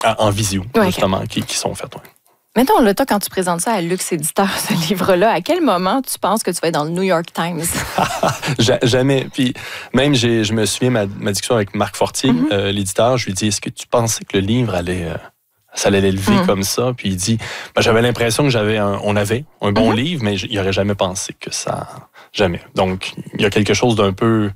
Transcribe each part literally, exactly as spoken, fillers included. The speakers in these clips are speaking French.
En visio, ouais, justement, okay. qui, qui sont faites. Ouais. Mettons, là, toi, quand tu présentes ça à Luxe Éditeur, ce livre-là, à quel moment tu penses que tu vas être dans le New York Times? Jamais. Puis même, j'ai, je me souviens, ma, ma discussion avec Marc Fortier, mm-hmm. euh, l'éditeur, je lui dis, est-ce que tu pensais que le livre allait... Euh, ça allait l'élever mm. comme ça? Puis il dit, ben, j'avais l'impression que j'avais un, on avait un bon mm-hmm. livre, mais il n'aurait jamais pensé que ça... Jamais. Donc, il y a quelque chose d'un peu...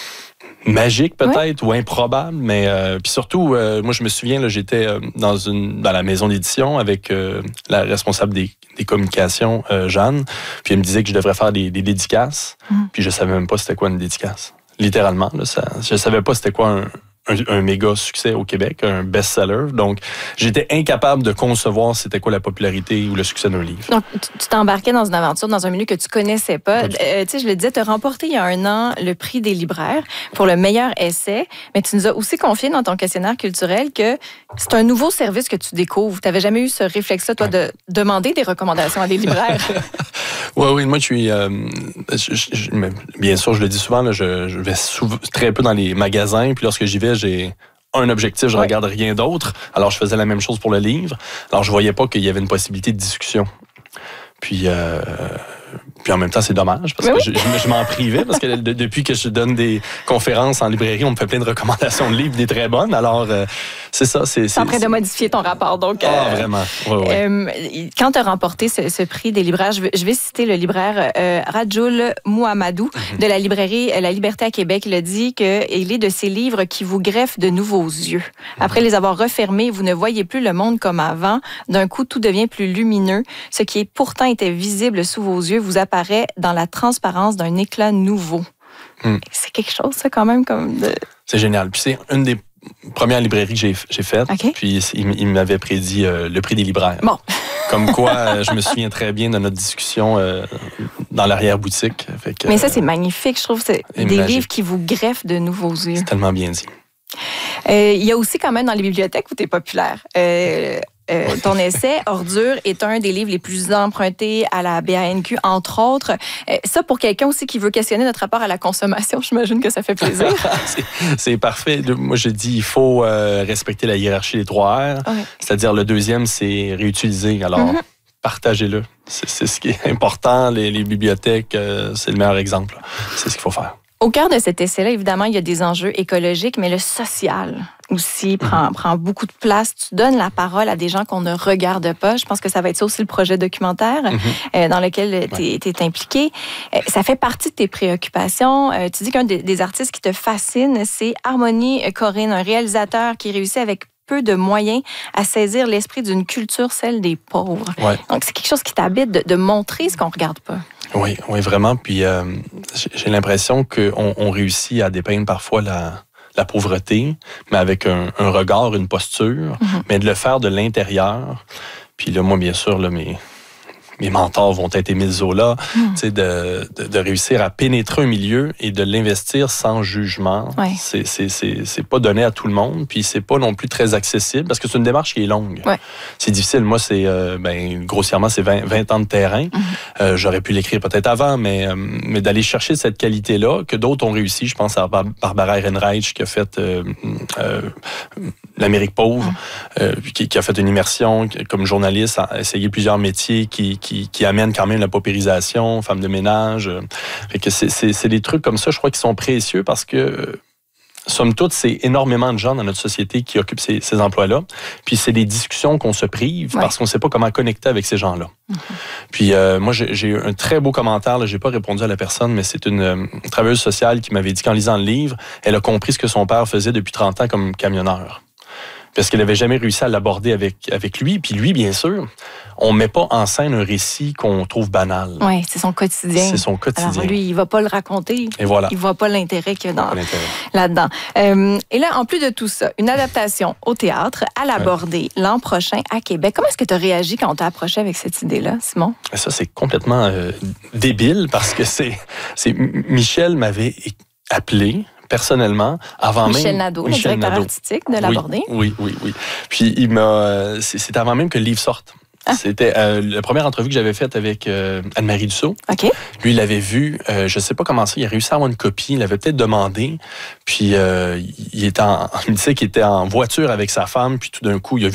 magique peut-être oui. ou improbable, mais euh, puis surtout, euh, moi je me souviens, là, j'étais euh, dans une dans la maison d'édition avec euh, la responsable des, des communications, euh, Jeanne, puis elle me disait que je devrais faire des, des dédicaces, mm. puis je savais même pas c'était quoi une dédicace. Littéralement, là, ça, je savais pas c'était quoi un, un, un méga succès au Québec, un best-seller, donc j'étais incapable de concevoir c'était quoi la popularité ou le succès d'un livre. Donc tu t'embarquais dans une aventure, dans un milieu que tu connaissais pas. Euh, tu sais, je le disais, tu as remporté il y a un an le prix des libraires pour le meilleur essai, mais tu nous as aussi confié dans ton questionnaire culturel que c'est un nouveau service que tu découvres. Tu n'avais jamais eu ce réflexe-là, toi, de demander des recommandations à des libraires. Oui, oui, moi je suis... Euh, je, je, bien sûr, je le dis souvent, là, je, je vais souvent, très peu dans les magasins, puis lorsque j'y vais, j'ai un objectif, je ne ouais. regarde rien d'autre. Alors, je faisais la même chose pour le livre. Alors, je ne voyais pas qu'il y avait une possibilité de discussion. Puis, euh, puis en même temps, c'est dommage parce oui. que je, je, je m'en privais parce que de, depuis que je donne des conférences en librairie, on me fait plein de recommandations de livres, des très bonnes. Alors, euh, c'est ça. C'est, c'est en train de modifier ton rapport. Donc, ah, euh, vraiment. Ouais, ouais. Euh, quand tu as remporté ce, ce prix des libraires, je vais, je vais citer le libraire euh, Rajoul Mouhamadou mm-hmm. de la librairie La Liberté à Québec. Il a dit qu'il est de ces livres qui vous greffent de nouveaux yeux. Après mm-hmm. les avoir refermés, vous ne voyez plus le monde comme avant. D'un coup, tout devient plus lumineux. Ce qui est pourtant était visible sous vos yeux vous apparaît dans la transparence d'un éclat nouveau. Mm. C'est quelque chose, ça, quand même, comme de... C'est génial. Puis c'est une des premières librairies que j'ai, j'ai faites. Okay. Puis il, il m'avait prédit euh, le prix des libraires. Bon. Comme quoi, euh, je me souviens très bien de notre discussion euh, dans l'arrière-boutique. Fait que, mais ça, c'est magnifique, je trouve. C'est des magique. Livres qui vous greffent de nouveaux yeux. C'est tellement bien dit. Euh, il y a aussi quand même dans les bibliothèques où tu es populaire. Euh, Euh, ton essai, Ordure, est un des livres les plus empruntés à la B A N Q, entre autres. Euh, ça, pour quelqu'un aussi qui veut questionner notre rapport à la consommation, j'imagine que ça fait plaisir. c'est, c'est parfait. Moi, je dis il faut euh, respecter la hiérarchie des trois R. Okay. C'est-à-dire, le deuxième, c'est réutiliser. Alors, mm-hmm. partagez-le. C'est, c'est ce qui est important. Les, les bibliothèques, euh, c'est le meilleur exemple. C'est ce qu'il faut faire. Au cœur de cet essai-là, évidemment, il y a des enjeux écologiques, mais le social aussi prend, mm-hmm. prend beaucoup de place. Tu donnes la parole à des gens qu'on ne regarde pas. Je pense que ça va être ça aussi le projet documentaire mm-hmm. euh, dans lequel tu es ouais. impliqué. Euh, ça fait partie de tes préoccupations. Euh, tu dis qu'un des, des artistes qui te fascine, c'est Harmonie Corinne, un réalisateur qui réussit avec peu de moyens à saisir l'esprit d'une culture, celle des pauvres. Ouais. Donc, c'est quelque chose qui t'habite de, de montrer ce qu'on ne regarde pas. Oui, oui, vraiment. Puis euh, j'ai l'impression qu'on on réussit à dépeindre parfois la, la pauvreté, mais avec un, un regard, une posture, mm-hmm. mais de le faire de l'intérieur. Puis là, moi, bien sûr, là, mes, mes mentors vont être Émile Zola, mm. tu sais, de, de, de réussir à pénétrer un milieu et de l'investir sans jugement. Ouais. C'est, c'est, c'est, c'est pas donné à tout le monde, puis c'est pas non plus très accessible, parce que c'est une démarche qui est longue. Ouais. C'est difficile. Moi, c'est, euh, ben, grossièrement, c'est vingt, vingt ans de terrain. Mm-hmm. Euh, j'aurais pu l'écrire peut-être avant, mais, euh, mais d'aller chercher cette qualité-là, que d'autres ont réussi. Je pense à Bar- Barbara Ehrenreich, qui a fait euh, euh, l'Amérique pauvre, mm-hmm. euh, qui, qui a fait une immersion comme journaliste, a essayé plusieurs métiers qui, qui, qui amènent quand même la paupérisation, femme de ménage. Fait que c'est, c'est, c'est des trucs comme ça, je crois, qui sont précieux parce que somme toute, c'est énormément de gens dans notre société qui occupent ces, ces emplois-là. Puis c'est des discussions qu'on se prive ouais. parce qu'on ne sait pas comment connecter avec ces gens-là. Mm-hmm. Puis euh, moi, j'ai, j'ai eu un très beau commentaire. Je n'ai pas répondu à la personne, mais c'est une, une travailleuse sociale qui m'avait dit qu'en lisant le livre, elle a compris ce que son père faisait depuis trente ans comme camionneur. Parce qu'elle n'avait jamais réussi à l'aborder avec, avec lui. Puis lui, bien sûr, on ne met pas en scène un récit qu'on trouve banal. Oui, c'est son quotidien. C'est son quotidien. Alors lui, il ne va pas le raconter. Et voilà. Il ne voit pas l'intérêt qu'il y a dans, là-dedans. Euh, et là, en plus de tout ça, une adaptation au théâtre à l'aborder ouais. l'an prochain à Québec. Comment est-ce que tu as réagi quand on t'a approché avec cette idée-là, Simon? Ça, c'est complètement euh, débile parce que c'est, c'est Michel m'avait appelé personnellement, avant Michel même... Nadeau, Michel le directeur Nadeau. artistique de l'aborder. Oui, oui, oui, oui. Puis, il m'a... C'était avant même que le livre sorte. Ah. C'était euh, la première entrevue que j'avais faite avec euh, Anne-Marie Dussault. Okay. Lui, il l'avait vu, euh, je ne sais pas comment ça, il a réussi à avoir une copie, il l'avait peut-être demandé. Puis, euh, il, était en, il me disait qu'il était en voiture avec sa femme, puis tout d'un coup, il a vu